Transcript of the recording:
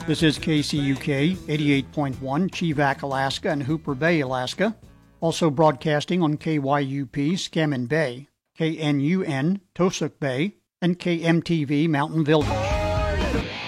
This is KCUK 88.1 Chivak, Alaska and Hooper Bay, Alaska. Also broadcasting on KYUP Scammon Bay, KNUN Tosuk Bay, and KMTV Mountain Village.